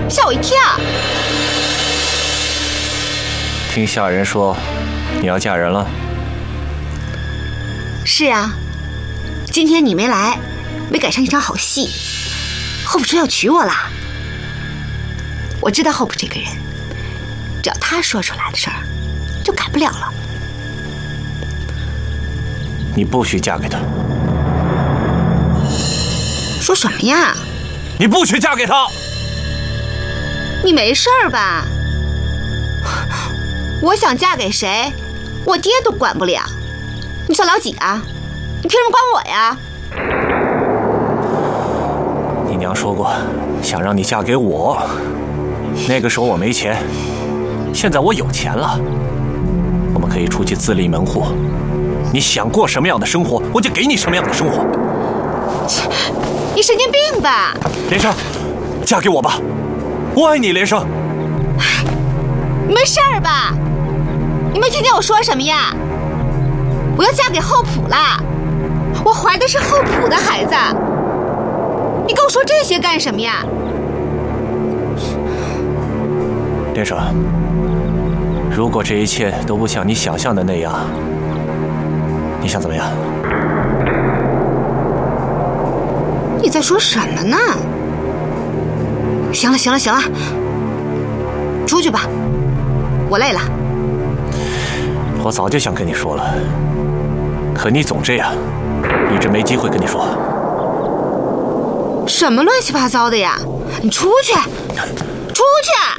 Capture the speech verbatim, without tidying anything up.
吓我一跳。 听下人说，你要嫁人了？ 是啊，今天你没来，没赶上一场好戏。Hope 说要娶我啦。我知道 Hope 这个人，只要他说出来的事儿，就改不了了。 你不许嫁给他。 说什么呀？ 你不许嫁给他！ 你没事儿吧？我想嫁给谁，我爹都管不了。你算老几啊？你凭什么管我呀？ 你娘说过，想让你嫁给我。那个时候我没钱，现在我有钱了，我们可以出去自立门户。你想过什么样的生活，我就给你什么样的生活。 你神经病吧？ 连生，嫁给我吧，我爱你，连生。 你没事儿吧？你没听见我说什么呀？我要嫁给厚朴了，我怀的是厚朴的孩子。你跟我说这些干什么呀？ 连生，如果这一切都不像你想象的那样，你想怎么样？ 你在说什么呢？行了行了行了，出去吧，我累了。 我早就想跟你说了，可你总这样，一直没机会跟你说。 什么乱七八糟的呀！你出去，出去！